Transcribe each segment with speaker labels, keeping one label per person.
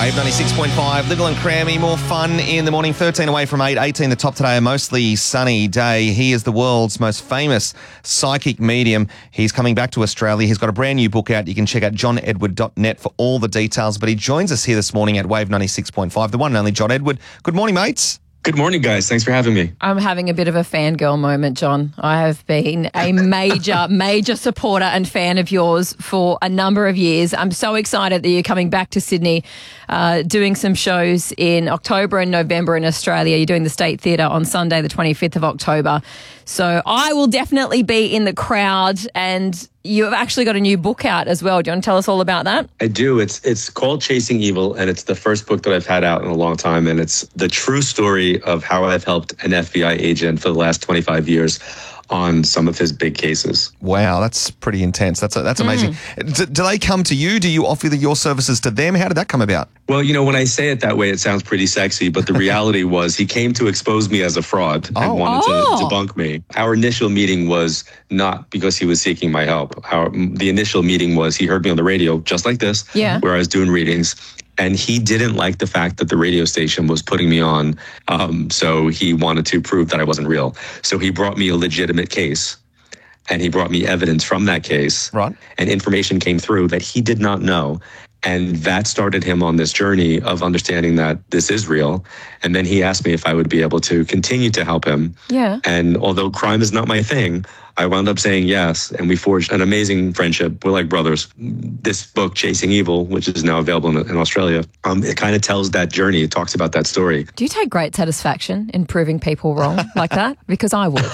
Speaker 1: Wave 96.5, Little and Crammy, more fun in the morning. 13 away from 8, 18 the top today, a mostly sunny day. He is the world's most famous psychic medium. He's coming back to Australia. He's got a brand new book out. You can check out johnedward.net for all the details. But he joins us here this morning at Wave 96.5, the one and only John Edward. Good morning, mates.
Speaker 2: Good morning, guys. Thanks for having me.
Speaker 3: I'm having a bit of a fangirl moment, John. I have been a major supporter and fan of yours for a number of years. I'm so excited that you're coming back to Sydney, doing some shows in October and November in Australia. You're doing the State Theatre on Sunday, the 25th of October. So I will definitely be in the crowd, and you've actually got a new book out as well. Do you want to tell us all about that?
Speaker 2: I do. It's called Chasing Evil, and it's the first book that I've had out in a long time, and it's the true story of how I've helped an FBI agent for the last 25 years on some of his big cases.
Speaker 1: Wow, that's pretty intense. That's amazing. Do they come to you? Do you offer your services to them? How did that come about?
Speaker 2: Well, when I say it that way, it sounds pretty sexy, but the reality was he came to expose me as a fraud and wanted to debunk me. Our initial meeting was not because he was seeking my help. The initial meeting was he heard me on the radio, just like this, where I was doing readings. And he didn't like the fact that the radio station was putting me on. So he wanted to prove that I wasn't real. So he brought me a legitimate case, and he brought me evidence from that case.
Speaker 1: Right.
Speaker 2: And information came through that he did not know. And that started him on this journey of understanding that this is real. And then he asked me if I would be able to continue to help him.
Speaker 3: Yeah.
Speaker 2: And although crime is not my thing, I wound up saying yes, and we forged an amazing friendship. We're like brothers. This book, Chasing Evil, which is now available in Australia, it kind of tells that journey. It talks about that story.
Speaker 3: Do you take great satisfaction in proving people wrong like that? Because I would.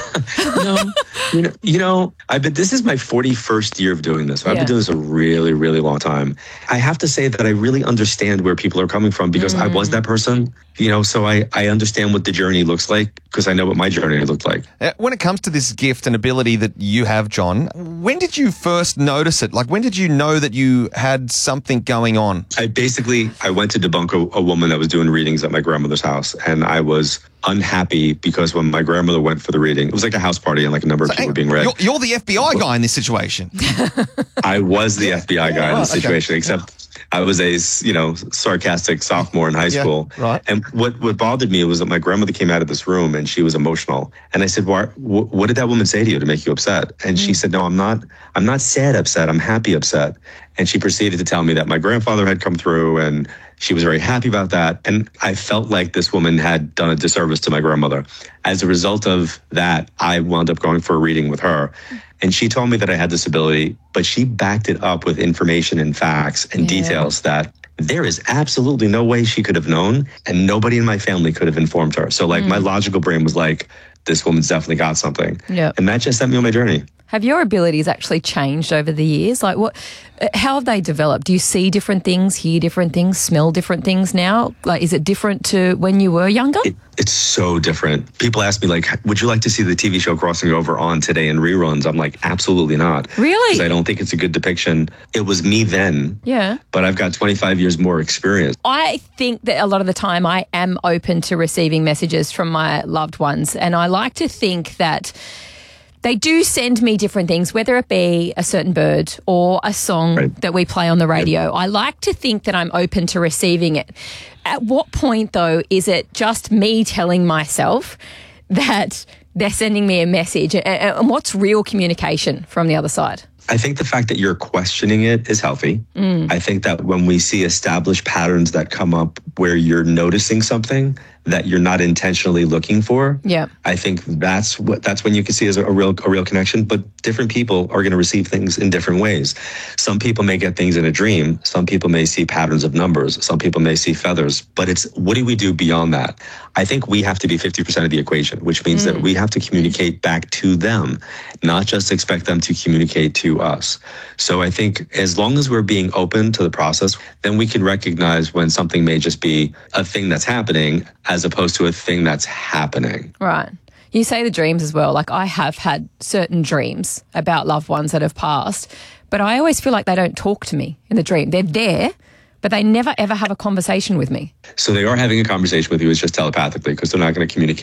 Speaker 2: This is my 41st year of doing this. I've been doing this a really, really long time. I have to say that I really understand where people are coming from because I was that person, so I understand what the journey looks like because I know what my journey looked like.
Speaker 1: When it comes to this gift and ability that you have, John, when did you first notice it? Like, when did you know that you had something going on?
Speaker 2: I went to debunk a woman that was doing readings at my grandmother's house, and I was unhappy because when my grandmother went for the reading, it was like a house party and like a number of people were being read.
Speaker 1: You're the FBI guy in this situation.
Speaker 2: I was the FBI guy in this situation, except I was a, sarcastic sophomore in high school.
Speaker 1: Right.
Speaker 2: And what bothered me was that my grandmother came out of this room and she was emotional. And I said, what did that woman say to you to make you upset? And she said, no, I'm not sad upset. I'm happy upset. And she proceeded to tell me that my grandfather had come through and she was very happy about that. And I felt like this woman had done a disservice to my grandmother. As a result of that, I wound up going for a reading with her. And she told me that I had this ability, but she backed it up with information and facts and details that there is absolutely no way she could have known, and nobody in my family could have informed her. So my logical brain was like, this woman's definitely got something.
Speaker 3: Yeah.
Speaker 2: And that just sent me on my journey.
Speaker 3: Have your abilities actually changed over the years? How have they developed? Do you see different things, hear different things, smell different things now? Is it different to when you were younger?
Speaker 2: It's so different. People ask me, would you like to see the TV show Crossing Over on today in reruns? I'm like, absolutely not.
Speaker 3: Really?
Speaker 2: Because I don't think it's a good depiction. It was me then.
Speaker 3: Yeah.
Speaker 2: But I've got 25 years more experience.
Speaker 3: I think that a lot of the time I am open to receiving messages from my loved ones, and I like to think that they do send me different things, whether it be a certain bird or a song that we play on the radio. I like to think that I'm open to receiving it. At what point, though, is it just me telling myself that they're sending me a message? And what's real communication from the other side?
Speaker 2: I think the fact that you're questioning it is healthy. I think that when we see established patterns that come up where you're noticing something that you're not intentionally looking for, I think that's when you can see as a real connection. But different people are going to receive things in different ways. Some people may get things in a dream. Some people may see patterns of numbers. Some people may see feathers. But it's, what do we do beyond that? I think we have to be 50% of the equation, which means that we have to communicate back to them, not just expect them to communicate to us. So I think as long as we're being open to the process, then we can recognize when something may just be a thing that's happening as opposed to a thing that's happening.
Speaker 3: Right. You say the dreams as well. I have had certain dreams about loved ones that have passed, but I always feel like they don't talk to me in the dream. They're there, but they never ever have a conversation with me.
Speaker 2: So they are having a conversation with you. It's just telepathically because they're not going to communicate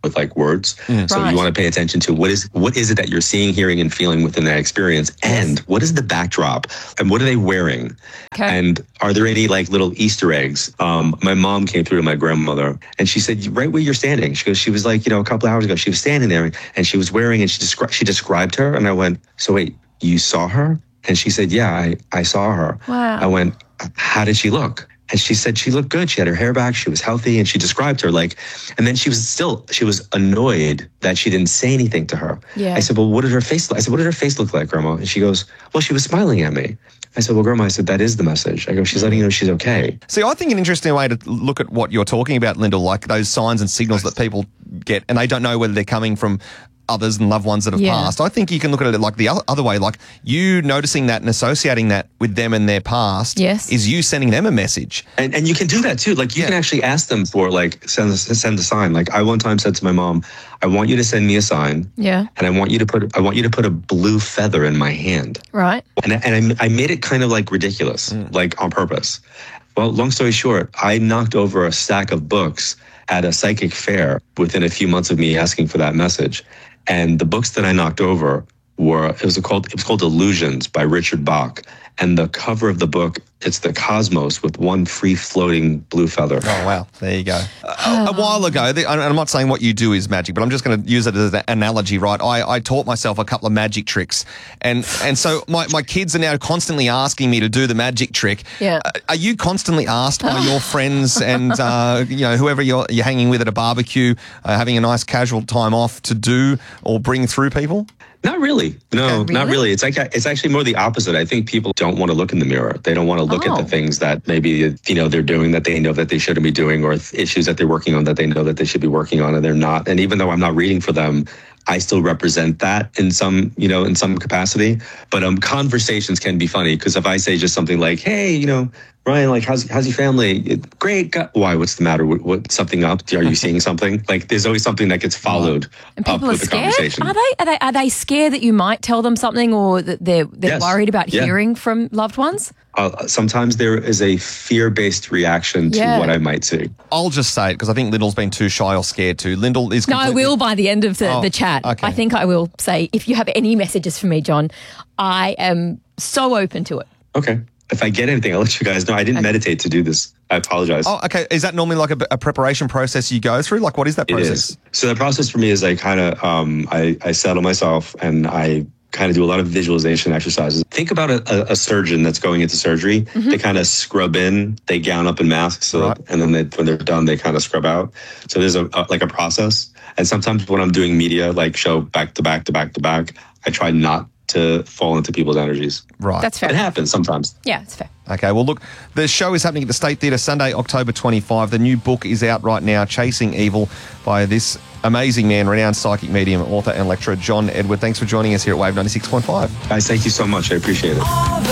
Speaker 2: with like words. So
Speaker 3: Right.
Speaker 2: you want to pay attention to what is it that you're seeing, hearing, and feeling within that experience, and what is the backdrop, and what are they wearing, and are there any like little Easter eggs? My mom came through to my grandmother, and she said, right where you're standing. She goes, she was like, a couple of hours ago, she was standing there, and she was wearing, and she described her, and I went, so wait, you saw her? And she said, yeah, I saw her.
Speaker 3: Wow.
Speaker 2: I went, how did she look? And she said she looked good. She had her hair back. She was healthy. And she described her like, and then she was annoyed that she didn't say anything to her.
Speaker 3: Yeah.
Speaker 2: I said, well, what did her face look? I said, what did her face look like, Grandma? And she goes, well, she was smiling at me. I said, well, Grandma, I said, that is the message. I go, she's letting you know she's okay.
Speaker 1: See, I think an interesting way to look at what you're talking about, Lyndall, like those signs and signals that people get, and they don't know whether they're coming from others and loved ones that have passed. I think you can look at it like the other way, like you noticing that and associating that with them and their past is you sending them a message.
Speaker 2: And you can do that too. Like you can actually ask them for like, send a sign. Like I one time said to my mom, I want you to send me a sign.
Speaker 3: Yeah.
Speaker 2: And I want you to put a blue feather in my hand.
Speaker 3: Right.
Speaker 2: And I made it kind of like ridiculous, like on purpose. Well, long story short, I knocked over a stack of books at a psychic fair within a few months of me asking for that message. And the books that I knocked over it was called Illusions by Richard Bach. And the cover of the book, it's the cosmos with one free-floating blue feather.
Speaker 1: Oh, wow. There you go. A while ago, I'm not saying what you do is magic, but I'm just going to use it as an analogy, right? I taught myself a couple of magic tricks. And so my kids are now constantly asking me to do the magic trick.
Speaker 3: Yeah.
Speaker 1: Are you constantly asked by your friends and, whoever you're hanging with at a barbecue, having a nice casual time off to do or bring through people?
Speaker 2: Not really. No, not really. It's actually more the opposite. I think people don't want to look in the mirror. They don't want to look at the things that maybe, they're doing that they know that they shouldn't be doing, or issues that they're working on that they know that they should be working on and they're not. And even though I'm not reading for them, I still represent that in some capacity. But conversations can be funny because if I say just something like, hey, Ryan, like, how's your family? Great. Why? What's the matter? What something up? Are you seeing something? Like, there's always something that gets followed
Speaker 3: and people
Speaker 2: up
Speaker 3: are
Speaker 2: with the
Speaker 3: scared?
Speaker 2: conversation.
Speaker 3: Are they scared that you might tell them something, or that they're worried about hearing from loved ones?
Speaker 2: Sometimes there is a fear-based reaction to what I might say.
Speaker 1: I'll just say it because I think Lyndall's been too shy or scared to. Lyndall is
Speaker 3: No, I will by the end of the chat.
Speaker 1: Okay.
Speaker 3: I think I will say, if you have any messages for me, John, I am so open to it.
Speaker 2: Okay. If I get anything, I'll let you guys know. I didn't meditate to do this. I apologize.
Speaker 1: Oh, okay. Is that normally like a preparation process you go through? Like, what is that process?
Speaker 2: It is. So the process for me is I kind of, I settle myself and I kind of do a lot of visualization exercises. Think about a surgeon that's going into surgery. They kind of scrub in, they gown up in masks, and then when they're done, they kind of scrub out. So there's a process. And sometimes when I'm doing media, like show back to back to back to back, I try not to fall into people's energies.
Speaker 1: Right.
Speaker 3: That's fair.
Speaker 2: It happens sometimes.
Speaker 3: Yeah, it's fair.
Speaker 1: Okay, well, look, the show is happening at the State Theatre Sunday, October 25. The new book is out right now, Chasing Evil, by this amazing man, renowned psychic medium, author and lecturer, John Edward. Thanks for joining us here at Wave 96.5.
Speaker 2: Guys, thank you so much. I appreciate it.